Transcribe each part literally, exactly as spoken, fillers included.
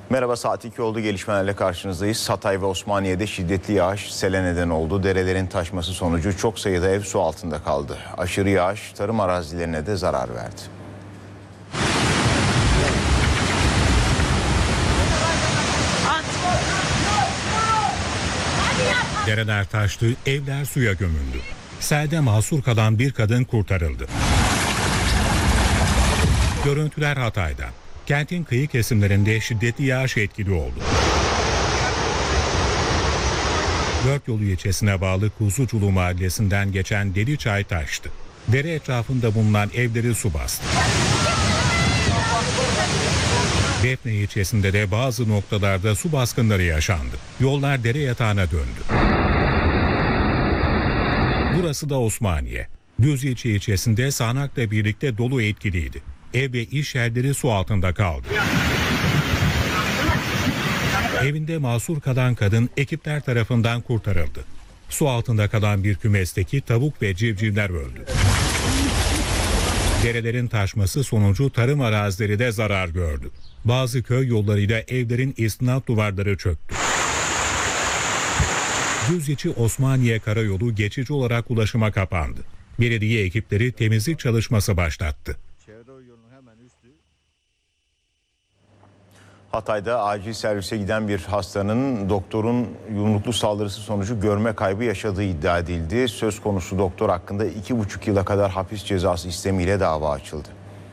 Merhaba, saat iki oldu, gelişmelerle karşınızdayız. Hatay ve Osmaniye'de şiddetli yağış sele neden oldu. Derelerin taşması sonucu çok sayıda ev su altında kaldı. Aşırı yağış tarım arazilerine de zarar verdi. Dereler taştı, evler suya gömüldü. Selde mahsur kalan bir kadın kurtarıldı. Görüntüler Hatay'dan. Kentin kıyı kesimlerinde şiddetli yağış etkili oldu. Dört Yolu ilçesine bağlı Kuzuculu mahallesinden geçen Deliçay taştı. Dere etrafında bulunan evleri su bastı. Defne ilçesinde de bazı noktalarda su baskınları yaşandı. Yollar dere yatağına döndü. Burası da Osmaniye. Düzilçe ilçesinde sağanakla birlikte dolu etkiliydi. Ev ve iş yerleri su altında kaldı. Evinde mahsur kalan kadın ekipler tarafından kurtarıldı. Su altında kalan bir kümesteki tavuk ve civcivler öldü. Derelerin taşması sonucu tarım arazileri de zarar gördü. Bazı köy yollarıyla evlerin istinat duvarları çöktü. Düzceçi Osmaniye Karayolu geçici olarak ulaşıma kapandı. Belediye ekipleri temizlik çalışması başlattı. Hatay'da acil servise giden bir hastanın doktorun yumruklu saldırısı sonucu görme kaybı yaşadığı iddia edildi. Söz konusu doktor hakkında iki buçuk yıla kadar hapis cezası istemiyle dava açıldı.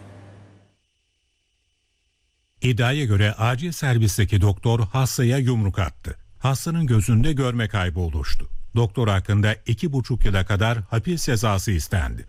İddiaya göre acil servisteki doktor hastaya yumruk attı. Hastanın gözünde görme kaybı oluştu. Doktor hakkında iki buçuk yıla kadar hapis cezası istendi.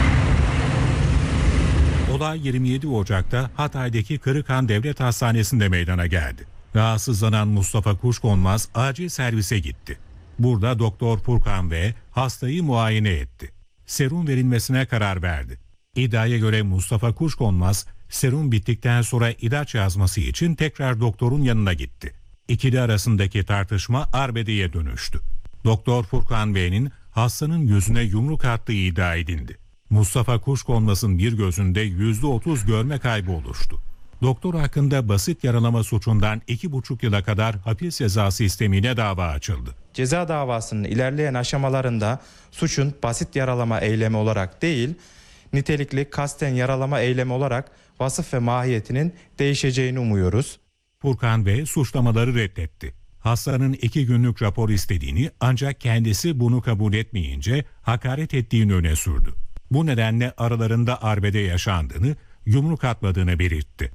Olay yirmi yedi Ocak'ta Hatay'daki Kırıkhan Devlet Hastanesi'nde meydana geldi. Rahatsızlanan Mustafa Kuşkonmaz acil servise gitti. Burada Doktor Furkan ve hastayı muayene etti. Serum verilmesine karar verdi. İddiaya göre Mustafa Kuşkonmaz serum bittikten sonra ilaç yazması için tekrar doktorun yanına gitti. İkili arasındaki tartışma arbedeye dönüştü. Doktor Furkan Bey'in hastanın yüzüne yumruk attığı iddia edildi. Mustafa Kuşkonmaz'ın bir gözünde yüzde otuz görme kaybı oluştu. Doktor hakkında basit yaralama suçundan iki buçuk yıla kadar hapis cezası istemiyle dava açıldı. Ceza davasının ilerleyen aşamalarında suçun basit yaralama eylemi olarak değil, nitelikli kasten yaralama eylemi olarak vasıf ve mahiyetinin değişeceğini umuyoruz. Furkan Bey suçlamaları reddetti. Hastanın iki günlük rapor istediğini ancak kendisi bunu kabul etmeyince hakaret ettiğini öne sürdü. Bu nedenle aralarında arbede yaşandığını, yumruk atmadığını belirtti.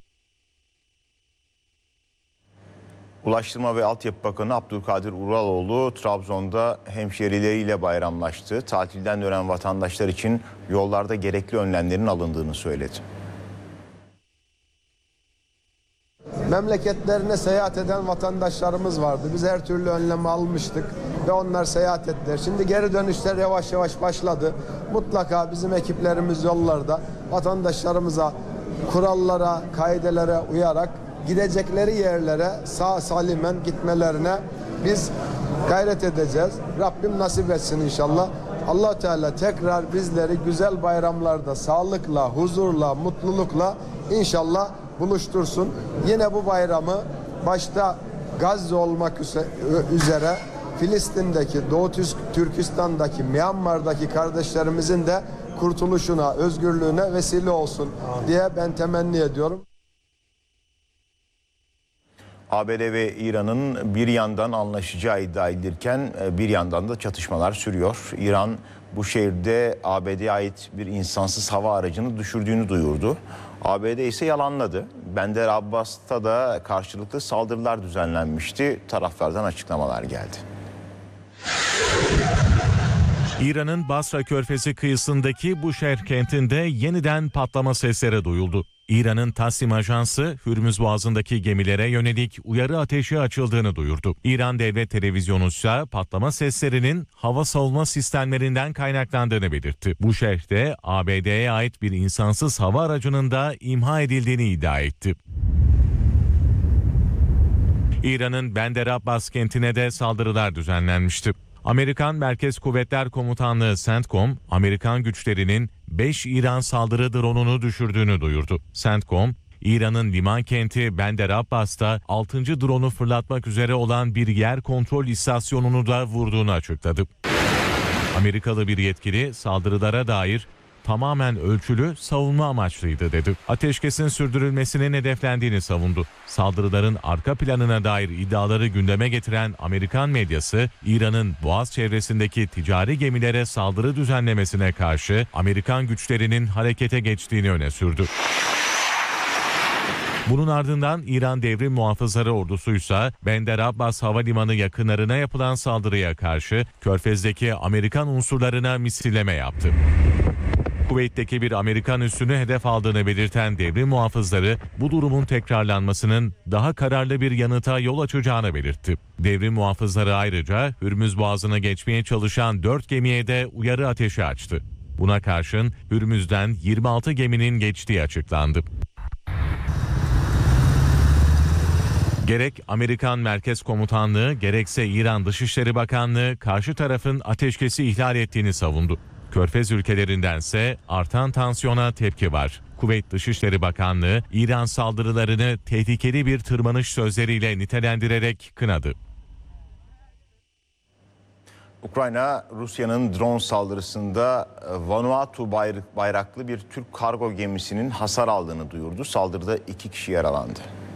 Ulaştırma ve Altyapı Bakanı Abdülkadir Uraloğlu Trabzon'da hemşerileriyle bayramlaştı. Tatilden dönen vatandaşlar için yollarda gerekli önlemlerin alındığını söyledi. Memleketlerine seyahat eden vatandaşlarımız vardı. Biz her türlü önlemi almıştık ve onlar seyahat ettiler. Şimdi geri dönüşler yavaş yavaş başladı. Mutlaka bizim ekiplerimiz yollarda vatandaşlarımıza kurallara, kaidelere uyarak gidecekleri yerlere sağ salimen gitmelerine biz gayret edeceğiz. Rabbim nasip etsin inşallah. Allah Teala tekrar bizleri güzel bayramlarda sağlıkla, huzurla, mutlulukla inşallah buluştursun. Yine bu bayramı başta Gazze olmak üzere Filistin'deki, Doğu Türkistan'daki, Myanmar'daki kardeşlerimizin de kurtuluşuna, özgürlüğüne vesile olsun diye ben temenni ediyorum. A B D ve İran'ın bir yandan anlaşacağı iddia edilirken bir yandan da çatışmalar sürüyor. İran bu şehirde A B D'ye ait bir insansız hava aracını düşürdüğünü duyurdu. A B D ise yalanladı. Bender Abbas'ta da karşılıklı saldırılar düzenlenmişti. Taraflardan açıklamalar geldi. İran'ın Basra Körfezi kıyısındaki Buşehir kentinde yeniden patlama sesleri duyuldu. İran'ın Tasnim Ajansı, Hürmüz Boğazı'ndaki gemilere yönelik uyarı ateşi açıldığını duyurdu. İran Devlet Televizyonu ise patlama seslerinin hava savunma sistemlerinden kaynaklandığını belirtti. Buşehir'de A B D'ye ait bir insansız hava aracının da imha edildiğini iddia etti. İran'ın Bender Abbas kentine de saldırılar düzenlenmişti. Amerikan Merkez Kuvvetler Komutanlığı CENTCOM, Amerikan güçlerinin beş İran saldırı drone'unu düşürdüğünü duyurdu. CENTCOM, İran'ın liman kenti Bandar Abbas'ta altıncı drone'u fırlatmak üzere olan bir yer kontrol istasyonunu da vurduğunu açıkladı. Amerikalı bir yetkili saldırılara dair tamamen ölçülü, savunma amaçlıydı dedi. Ateşkesin sürdürülmesinin hedeflendiğini savundu. Saldırıların arka planına dair iddiaları gündeme getiren Amerikan medyası, İran'ın Boğaz çevresindeki ticari gemilere saldırı düzenlemesine karşı Amerikan güçlerinin harekete geçtiğini öne sürdü. Bunun ardından İran Devrim Muhafızları Ordusu'ysa Bandar Abbas Havalimanı yakınlarına yapılan saldırıya karşı Körfez'deki Amerikan unsurlarına misilleme yaptı. Kuveyt'teki bir Amerikan üssünü hedef aldığını belirten devrim muhafızları bu durumun tekrarlanmasının daha kararlı bir yanıta yol açacağını belirtti. Devrim muhafızları ayrıca Hürmüz Boğazı'na geçmeye çalışan dört gemiye de uyarı ateşi açtı. Buna karşın Hürmüz'den yirmi altı geminin geçtiği açıklandı. Gerek Amerikan Merkez Komutanlığı gerekse İran Dışişleri Bakanlığı karşı tarafın ateşkesi ihlal ettiğini savundu. Körfez ülkelerindense artan tansiyona tepki var. Kuveyt Dışişleri Bakanlığı İran saldırılarını tehlikeli bir tırmanış sözleriyle nitelendirerek kınadı. Ukrayna, Rusya'nın drone saldırısında Vanuatu bayraklı bir Türk kargo gemisinin hasar aldığını duyurdu. Saldırıda iki kişi yaralandı.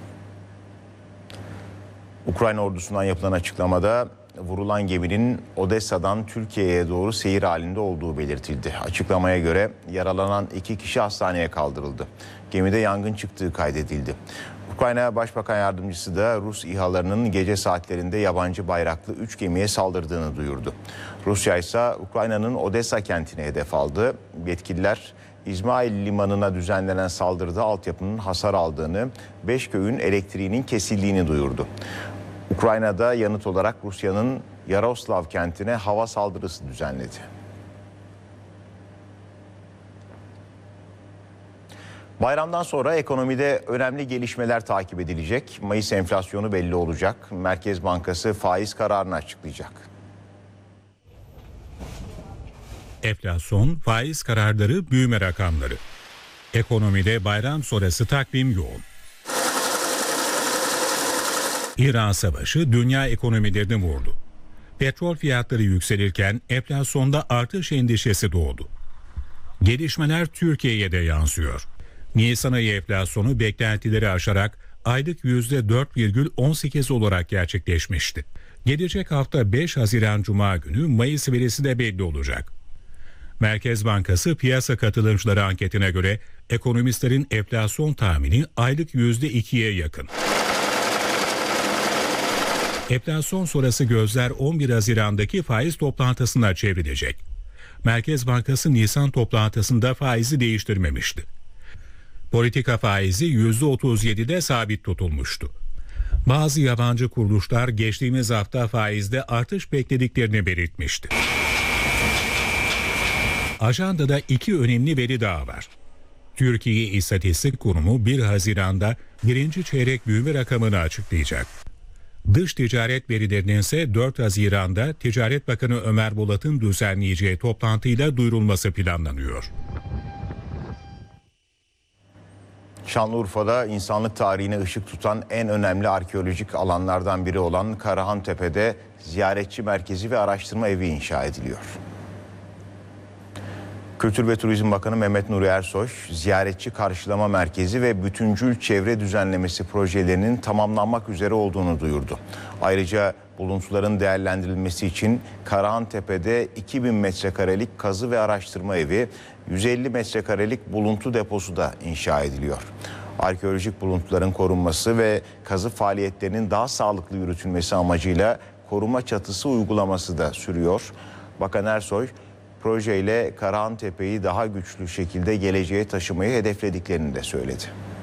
Ukrayna ordusundan yapılan açıklamada vurulan geminin Odessa'dan Türkiye'ye doğru seyir halinde olduğu belirtildi. Açıklamaya göre yaralanan iki kişi hastaneye kaldırıldı. Gemide yangın çıktığı kaydedildi. Ukrayna Başbakan Yardımcısı da Rus İHA'larının gece saatlerinde yabancı bayraklı üç gemiye saldırdığını duyurdu. Rusya ise Ukrayna'nın Odessa kentine hedef aldı. Yetkililer İzmail Limanı'na düzenlenen saldırıda altyapının hasar aldığını, beş köyün elektriğinin kesildiğini duyurdu. Ukrayna'da yanıt olarak Rusya'nın Yaroslav kentine hava saldırısı düzenledi. Bayramdan sonra ekonomide önemli gelişmeler takip edilecek. Mayıs enflasyonu belli olacak. Merkez Bankası faiz kararını açıklayacak. Enflasyon, faiz kararları, büyüme rakamları. Ekonomide bayram sonrası takvim yoğun. İran Savaşı dünya ekonomilerini vurdu. Petrol fiyatları yükselirken enflasyonda artış endişesi doğdu. Gelişmeler Türkiye'ye de yansıyor. Nisan ayı enflasyonu beklentileri aşarak aylık yüzde dört virgül on sekiz olarak gerçekleşmişti. Gelecek hafta beş Haziran Cuma günü Mayıs verisi de belli olacak. Merkez Bankası piyasa katılımcıları anketine göre ekonomistlerin enflasyon tahmini aylık yüzde ikiye yakın. Enflasyon sonrası gözler on bir Haziran'daki faiz toplantısına çevrilecek. Merkez Bankası Nisan toplantısında faizi değiştirmemişti. Politika faizi yüzde otuz yedide sabit tutulmuştu. Bazı yabancı kuruluşlar geçtiğimiz hafta faizde artış beklediklerini belirtmişti. Ajandada iki önemli veri daha var. Türkiye İstatistik Kurumu bir Haziran'da birinci çeyrek büyüme rakamını açıklayacak. Dış ticaret verilerinin ise dört Haziran'da Ticaret Bakanı Ömer Bolat'ın düzenleyeceği toplantıyla duyurulması planlanıyor. Şanlıurfa'da insanlık tarihine ışık tutan en önemli arkeolojik alanlardan biri olan Karahantepe'de ziyaretçi merkezi ve araştırma evi inşa ediliyor. Kültür ve Turizm Bakanı Mehmet Nuri Ersoy, ziyaretçi karşılama merkezi ve bütüncül çevre düzenlemesi projelerinin tamamlanmak üzere olduğunu duyurdu. Ayrıca buluntuların değerlendirilmesi için Karahantepe'de iki bin metrekarelik kazı ve araştırma evi, yüz elli metrekarelik buluntu deposu da inşa ediliyor. Arkeolojik buluntuların korunması ve kazı faaliyetlerinin daha sağlıklı yürütülmesi amacıyla koruma çatısı uygulaması da sürüyor. Bakan Ersoy, projeyle Karahantepe'yi daha güçlü şekilde geleceğe taşımayı hedeflediklerini de söyledi.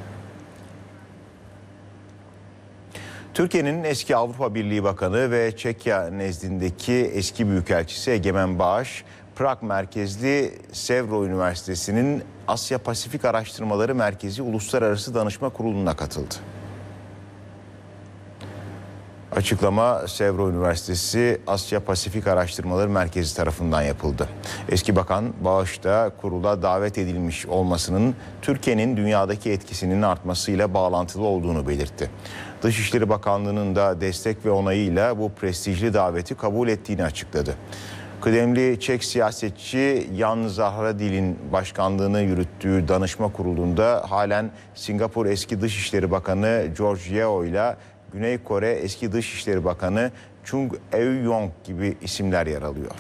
Türkiye'nin eski Avrupa Birliği Bakanı ve Çekya nezdindeki eski Büyükelçisi Egemen Bağış, Prag merkezli Sevro Üniversitesi'nin Asya Pasifik Araştırmaları Merkezi Uluslararası Danışma Kurulu'na katıldı. Açıklama Sevro Üniversitesi Asya Pasifik Araştırmaları Merkezi tarafından yapıldı. Eski bakan bağışta kurula davet edilmiş olmasının Türkiye'nin dünyadaki etkisinin artmasıyla bağlantılı olduğunu belirtti. Dışişleri Bakanlığı'nın da destek ve onayıyla bu prestijli daveti kabul ettiğini açıkladı. Kıdemli Çek siyasetçi Jan Zahradil'in başkanlığını yürüttüğü danışma kurulunda halen Singapur eski Dışişleri Bakanı George Yeo ile Güney Kore eski Dışişleri Bakanı Chung Eui-yong gibi isimler yer alıyor.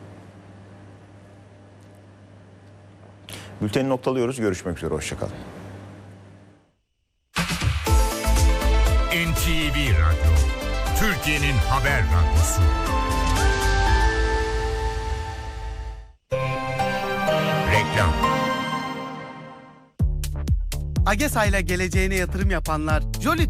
Bülteni noktalıyoruz. Görüşmek üzere. Hoşçakalın. N T V Radyo, Türkiye'nin haber radyosu. Reklam. AgeSA ile geleceğine yatırım yapanlar Jolly